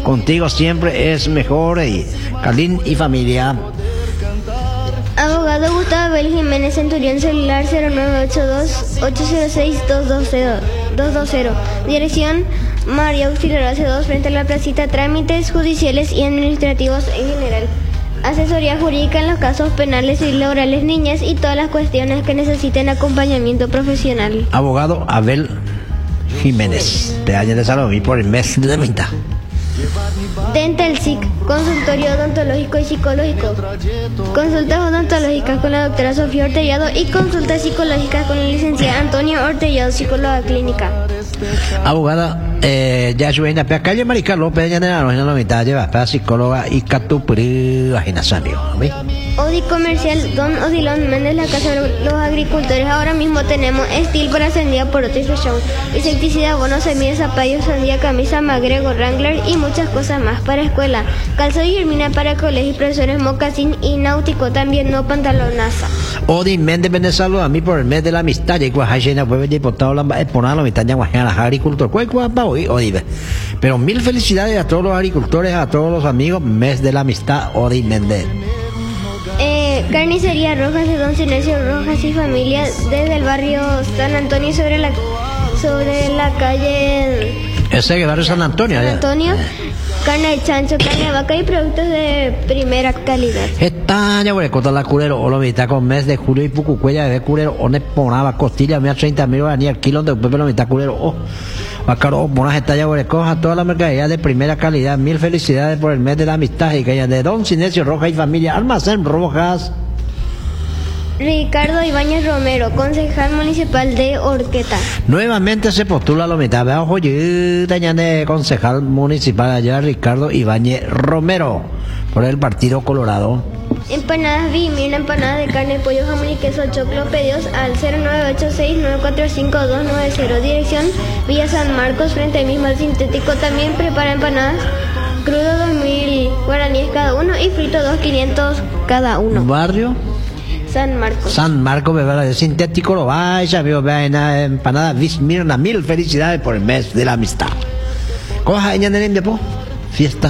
contigo siempre es mejor. Y Carlín y familia. Abogado Gustavo Abel Jiménez Centurión, celular 0982-806-220. Dirección María Auxiliadora C2, frente a la placita. Trámites judiciales y administrativos en general. Asesoría jurídica en los casos penales y laborales, niñas y todas las cuestiones que necesiten acompañamiento profesional. Abogado Abel Jiménez, de año de Salomí por el mes de mitad. Dental SIC, consultorio odontológico y psicológico. Consultas odontológicas con la doctora Sofía Ortellado y consultas psicológicas con la licenciada Antonio Ortellado, psicóloga clínica. Abogada Yashuena Pea, calle Marica López, ya de la mitad, lleva para psicóloga y Catupri, amigo. Odi Comercial, Don Odilon Méndez, la casa de los agricultores. Ahora mismo tenemos Steel para sandía, poroto y fechón, insecticida, bonos, semillas, zapallos, sandía, camisa, magrego, Wrangler y muchas cosas más para escuela. Calzado y germina para colegio y profesores, mocasín y náutico, también no pantalonaza. Odi Méndez Venezuela a mí por el mes de la amistad, y Guajayena puede diputado la exponer la mitad de Guajayana, agricultor, Odi. Pero mil felicidades a todos los agricultores, a todos los amigos, mes de la amistad, Odi Méndez. Carnicería Rojas de Don Sinesio Rojas y familia, desde el barrio San Antonio sobre la calle. Ese es el barrio San Antonio. San Antonio. Carne de chancho, carne de vaca y productos de primera calidad. Esta ya voy a contar la curero, o lo mitad con mes de julio y Pucucuella de curero, o ne ponaba costilla, me a 30.000 ni al kilo de lo mitad curero, Bacaro, buenas estalla a toda la mercadería de primera calidad. Mil felicidades por el mes de la amistad y que de Don Sinesio Rojas y familia, Almacén Rojas. Ricardo Ibáñez Romero, concejal municipal de Horqueta. Nuevamente se postula a la mitad de concejal municipal allá, Ricardo Ibáñez Romero, por el Partido Colorado. Empanadas Vimir, empanadas de carne, pollo, jamón y queso, choclo, pedidos al 0986-945-290. Dirección Villa San Marcos, frente al mismo al sintético. También prepara empanadas crudo 2000 guaraníes cada uno y frito 2.500 cada uno. Barrio San Marcos. San Marcos, bebé, de sintético lo vaya, veo, empanada Vimir, mil felicidades por el mes de la amistad. Coja ella en el fiesta.